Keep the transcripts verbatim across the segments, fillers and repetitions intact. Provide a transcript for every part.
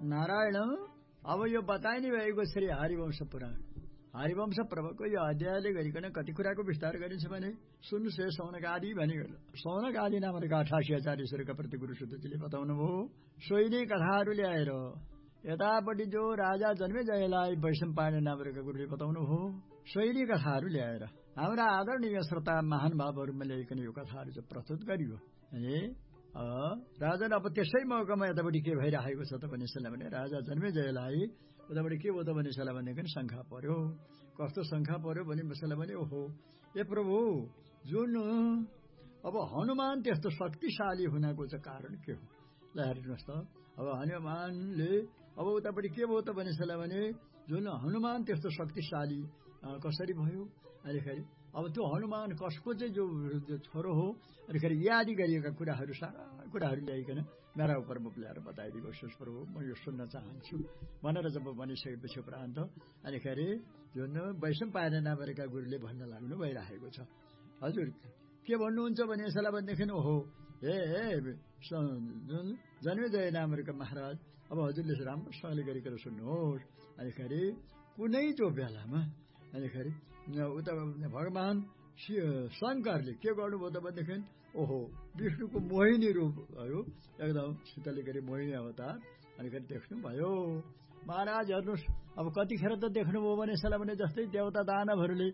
नारायण अब यो बताइने भएको श्री हरिवंश पुराण हरिवंश पर्वको यो अध्यायले गरिकन कति कुराको विस्तार गरिन्छ भने सुन से सौनकादि भनिगयो। सौनकादि नामका अठासी हजार ईश्वरका प्रति गुरु सुतजीले बताउनुभयो। सोही कथाहरू ल्याएर यतापट्टि जो राजा जन्मेजयलाई वैशम्पायन नामका गुरुले बताउनुभयो। सोही कथाहरू ल्याएर हाम्रा आदरणीय श्रोता महानुभावहरूमा ल्याइकन यो कथाहरू चाहिँ प्रस्तुत गरियो। राजा अब त्यसै मौकामा यतापट्टि के भइरहेको छ त भनिसला भने राजा जन्मेजयलाई उतापट्टि के हो त भनिसला भनेदेखि शङ्का पर्यो। कस्तो शङ्का पर्यो भने बसला भने ओहो ए प्रभु जुन अब हनुमान त्यस्तो शक्तिशाली हुनको चाहिँ कारण के हो ल हेर्नुहोस् त। अब हनुमानले अब उतापट्टि के भयो त भनिसला भने जुन हनुमान त्यस्तो शक्तिशाली कसरी भयो अनिखेरि अब त्यो हनुमान कसको चाहिँ जो छोरो हो अनिखेरि याद गरिएका कुराहरू सारा कुराहरू ल्याइकन मेरा उपरमा ल्याएर बताइदिनुहोस् प्रभु म यो सुन्न चाहन्छु भनेर जब भनिसकेपछि उपरान्त अनिखेरि जुन वैशम्पायन नामका गुरुले भन्न लाग्नु भइरहेको छ। हजुर के भन्नुहुन्छ भने यसलाई भनेदेखि ओहो ए जुन जन्मेजय नामका महाराज अब हजुरले राम्रोसँगले गरिकन सुन्नुहोस्। अनिखेरि कुनै जो बेलामा अनिखेरि उता भगवान शङ्करले के गर्नुभयो त भनेदेखि ओहो विष्णुको मोहिनी रूप भयो एकदम शीतले गरी मोहिनी अवतार अनिखेरि देख्नुभयो। महाराज हेर्नुहोस् अब कतिखेर त देख्नुभयो भने सला भने जस्तै देवता दानवहरूले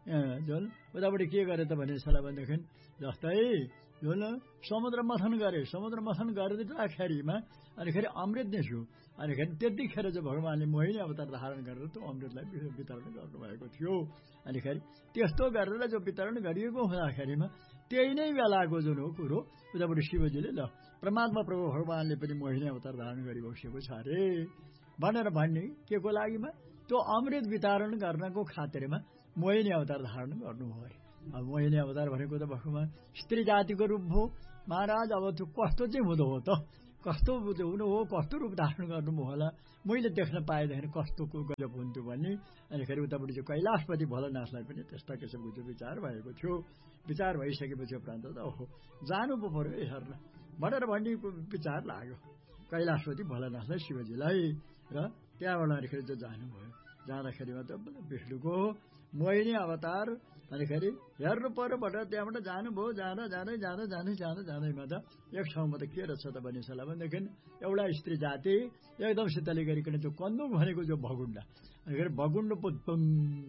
जुन उताबाट के गरे त भने सला भनेदेखि जस्तै जुन समुद्र मथन गरे समुद्र मथन गर्दाखेरिमा अनिखेरि अमृत निस्क्यो अनिखेरि त्यतिखेर चाहिँ भगवानले मोहिनी अवतार धारण गरेर त्यो अमृतलाई वितरण गर्नुभएको थियो। अनिखेरि त्यस्तो गरेर जो वितरण गरिएको हुँदाखेरिमा त्यही नै बेलाको जुन हो कुरो उताबाट शिवजीले ल परमात्मा प्रभु भगवानले पनि मोहिनी अवतार धारण गरिबसेको छ अरे भनेर भन्ने के को लागिमा त्यो अमृत वितरण गर्नको खातिरमा मोहिनी अवतार धारण गर्नुभयो अरे। अब मोहिनी अवतार भनेको त भगवान स्त्री जातिको रूप हो। महाराज अब त्यो कस्तो चाहिँ हुँदो हो त कस्तो हुनु हो कस्तो रूप धारण गर्नुभयो होला मैले देख्न पाएदेखि कस्तोको गजब हुन्थ्यो भन्ने अनिखेरि उतापट्टि चाहिँ कैलाशपति भोलानाथलाई पनि त्यस्ता किसिमको जो विचार भएको थियो। विचार भइसकेपछि उपरान्त त ओहो जानु पो पर्यो ए हेर्न भनेर भन्ने विचार लाग्यो कैलाशपति भोलानाथलाई शिवजीलाई र त्यहाँबाट अनिखेरि चाहिँ जानुभयो। जाँदाखेरिमा त विष्णुको मोहिनी अवतार अनिखेरि हेर्नु पर्यो भनेर त्यहाँबाट जानुभयो। जाँदा जाँदै जाँदै जाँदै जाँदै जाँदैमा त एक ठाउँमा त के रहेछ त भनिसला भनेदेखि एउटा स्त्री जाति एकदम शीतली गरिकन जो कन्दुक भनेको जो भगुण्डा अनिखेरि भगुण्ड पो दुम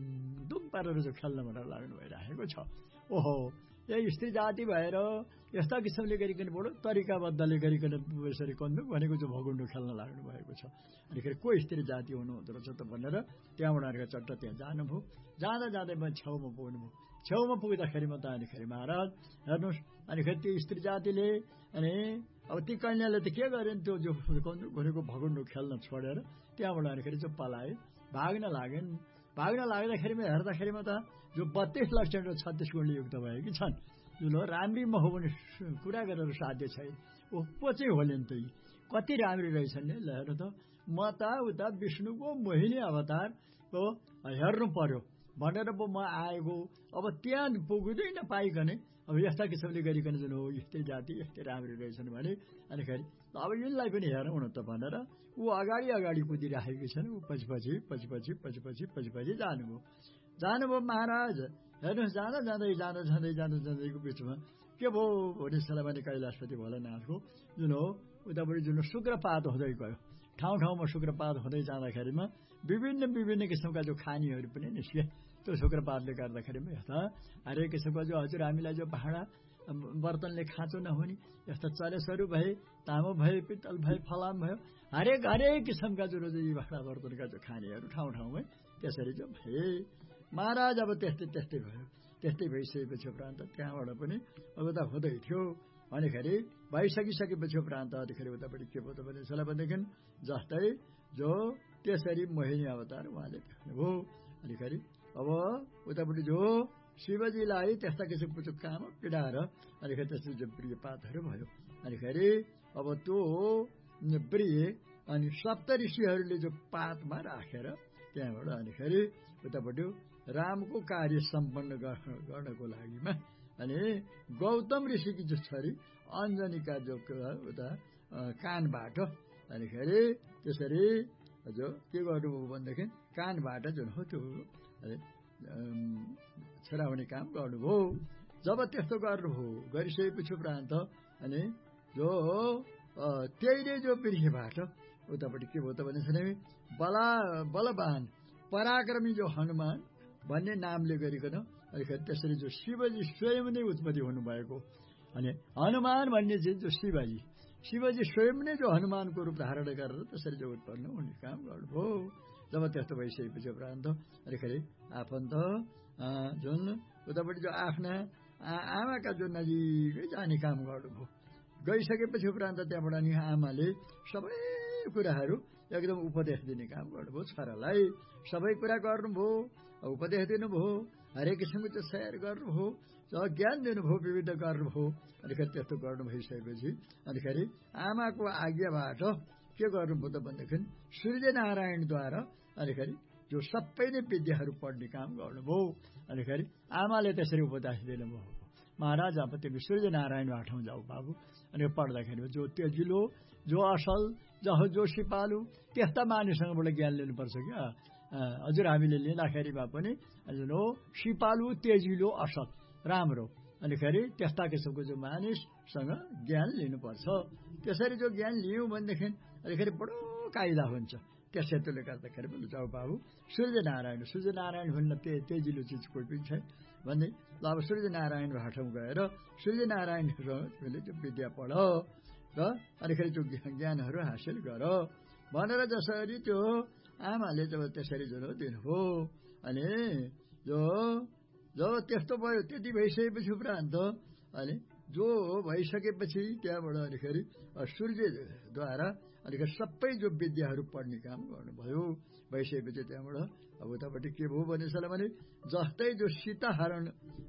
दुम पारेर जो खेल्न भनेर लाग्नु भइरहेको छ। ओहो यही स्त्री जाति भएर यस्ता किसिमले गरिकन बडो तरिकाबद्धले गरिकन यसरी कन्दुक भनेको जो भगुण्ड खेल्न लाग्नु भएको छ। अनिखेरि को स्त्री जाति हुनुहुँदो रहेछ त भनेर त्यहाँबाट अनिखेरि चट्ट त्यहाँ जानुभयो। जाँदा जाँदै म छेउमा पुग्नुभयो। छेउमा पुग्दाखेरिमा त अनिखेरि महाराज हेर्नुहोस् अनिखेरि त्यो स्त्री जातिले अनि अब ती कन्याले त के गरेन् त्यो जो कन्दुक भनेको भगुण्ड खेल्न छोडेर त्यहाँबाट अनिखेरि चाहिँ पलाए भाग्न लागेन्। भाग्न लाग्दाखेरिमा हेर्दाखेरिमा त जो बत्तीस लक्षण र छत्तीस गुणले युक्त भएकी छन् जुन हो राम्री म हो भने कुरा गरेर साध्य छैन ऊ पो चाहिँ होले नि त कति राम्री रहेछन् नि ल हेर्नु त म त उता विष्णुको मोहिनी अवतारको हेर्नु पर्यो भनेर पो म आएको अब त्यहाँ पुग्दै नपाइकने अब यस्ता किसिमले गरिकन जुन हो यस्तै जाति यस्तै राम्री रहेछन् भने अनिखेरि अब यिनलाई पनि हेरौँ न त भनेर ऊ अगाडि अगाडि कुदिराखेकी छन्। ऊ पछि पछि पछि पछि पछि पछि पछि पछि जानुभयो। जानुभयो महाराज हेर्नुहोस् जाँदा जाँदै जाँदा जाँदै जाँदा जाँदैको बिचमा के भयो भनिसला भने कैलाशपति भोलानाथको जुन हो उतापट्टि जुन शुक्रपात हुँदै गयो। ठाउँ ठाउँमा शुक्रपात हुँदै जाँदाखेरिमा विभिन्न विभिन्न किसिमका जो खानीहरू पनि निस्के। त्यो शुक्रपातले गर्दाखेरिमा यस्ता हरेक किसिमको जो हजुर हामीलाई जो भाँडा बर्तनले खाँचो नहुने यस्ता चलेसहरू भए तामो भए पित्तल भए फलाम भयो हरेक हरेक किसिमका जो यी भाँडा बर्तनका जो खानेहरू ठाउँ ठाउँमै त्यसरी जो भए। महाराज अब त्यस्तै त्यस्तै भयो। त्यस्तै भइसकेपछि उपरान्त त्यहाँबाट पनि अब त हुँदै थियो। अनिखेरि भइसकिसकेपछि उपरान्त अनिखेरि उतापट्टि के भयो त भने यसलाई भनेदेखि जस्तै जो त्यसरी मोहिनी अवतार उहाँले देख्नुभयो। अनिखेरि अब उतापट्टि जो शिवजीलाई त्यस्ता किसिमको जो काम पिडाएर अनिखेरि त्यसरी जो प्रिय पातहरू भयो। अनिखेरि अब त्यो प्रिय अनि सप्त ऋषिहरूले जो पातमा राखेर त्यहाँबाट अनिखेरि उतापट्टि रामको कार्य सम्पन्न गर्नको लागिमा अनि गौतम ऋषिकी जो छोरी अञ्जनीका जो उता कानबाट अनिखेरि त्यसरी जो के गर्नुभयो भनेदेखि कानबाट जुन हो त्यो छुराउने काम गर्नुभयो। जब त्यस्तो गर्नुभयो गरिसकेपछि उपरान्त अनि जो त्यहीले जो बिर्खेबाट उतापट्टि के भयो त भने बला बलवान पराक्रमी जो हनुमान भन्ने नामले गरिकन अलिकति त्यसरी जो शिवजी स्वयं नै उत्पत्ति हुनुभएको अनि हनुमान भन्ने चाहिँ जो शिवजी शिवजी स्वयं नै जो हनुमानको रूप धारण गरेर त्यसरी जो उत्पन्न हुने काम गर्नुभयो। जब त्यस्तो भइसकेपछि उपरान्त अलिकति आफन्त जुन उतापट्टि जो आफ्ना आमाका जो नजिकै जाने काम गर्नुभयो। गइसकेपछि उपरान्त त्यहाँबाट नि आमाले सबै कुराहरू एकदम उपदेश दिने काम गर्नुभयो। छोरालाई सबै कुरा गर्नुभयो, उपदेश दिनुभयो, हरेक किसिमको चाहिँ सयर गर्नुभयो, ज्ञान दिनुभयो, विविध गर्नुभयो। अनिखेरि त्यस्तो गर्नु भइसकेपछि अनिखेरि आमाको आज्ञाबाट के गर्नुभयो त भनेदेखि सूर्यनारायणद्वारा अनिखेरि जो सबै नै विद्याहरू पढ्ने काम गर्नुभयो। अनिखेरि आमाले त्यसरी उपदेश दिनुभयो, महाराज अब तिमी सूर्यनारायण ठाउँ जाऊ बाबु। अनि पढ्दाखेरि जो तेजिलो जो असल जह जो सिपालु त्यस्ता मानिससँगबाट ज्ञान लिनुपर्छ क्या। हजुर हामीले लिँदाखेरिमा पनि जुन हो सिपालु तेजिलो असल राम्रो अनिखेरि त्यस्ता किसिमको जो मानिससँग ज्ञान लिनुपर्छ। त्यसरी जो ज्ञान लियौँ भनेदेखि अनिखेरि बडो कायदा हुन्छ। त्यसैले गर्दाखेरि बोले जाऊ बाबु सूर्यनारायण सूर्यनारायण भन्न ते तेजिलो चिज कोही पनि छैन भन्ने ल अब सूर्यनारायण भाषामा गएर सूर्यनारायणले त्यो विद्या पढ र अनिखेरि त्यो ज्ञानहरू हासिल गर भनेर जसरी त्यो आमाले जब त्यसरी जुन दिनुभयो अनि जो जब त्यस्तो भयो त्यति भइसकेपछि उपरान्त अनि जो भइसकेपछि त्यहाँबाट अनिखेरि सूर्यद्वारा अनिखेरि सबै जो विद्याहरू पढ्ने काम गर्नुभयो। भइसकेपछि त्यहाँबाट अब उतापट्टि के भयो भनेसला भने जस्तै जो सीता हरण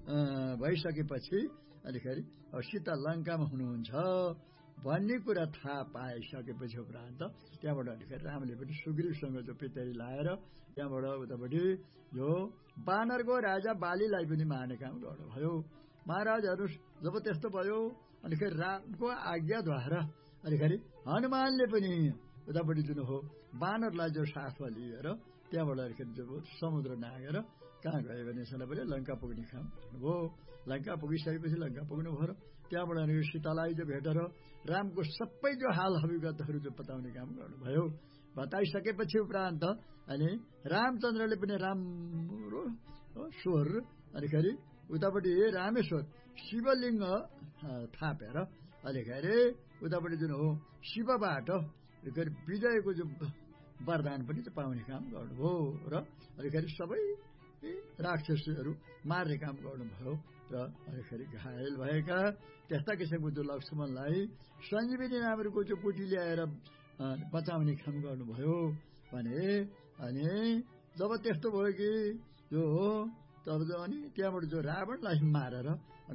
भइसकेपछि अनिखेरि अब सीता लङ्कामा हुनुहुन्छ भन्ने कुरा थाहा पाइसकेपछि उपरान्त त्यहाँबाट अनिखेरि रामले पनि सुग्रीवसँग जो पितरी लाएर त्यहाँबाट उतापट्टि यो बानरको राजा बालीलाई पनि मार्ने काम गर्नुभयो। महाराजहरू जब त्यस्तो भयो अनिखेरि रामको आज्ञाद्वारा अनिखेरि हनुमानले पनि उतापट्टि जुन हो बानरलाई जो साथमा लिएर त्यहाँबाट अनिखेरि जो समुद्र नागेर कहाँ गयो भने सला पनि लङ्का पुग्ने काम गर्नुभयो। लङ्का पुगिसकेपछि लङ्का पुग्नुभयो र त्यहाँबाट अनि सीतालाई जो भेटेर रामको सबै जो हाल हकीकतहरू जो बताउने काम गर्नुभयो। बताइसकेपछि उपरान्त अनि रामचन्द्रले पनि राम्रो स्वर अनिखेरि उतापट्टि रामेश्वर शिवलिङ्ग थापेर अनिखेरि उतापट्टि जुन हो शिवबाट विजयको जो वरदान पनि पाउने काम गर्नुभयो र अनिखेरि सबै राक्षसहरू मार्ने काम गर्नुभयो र अनिखेरि घायल भएका त्यस्ता किसिमको जो लक्ष्मणलाई सञ्जीवनी नामको जो कुटी ल्याएर बचाउने काम गर्नुभयो भने अनि जब त्यस्तो भयो कि जो तब अनि त्यहाँबाट जो रावणलाई मारेर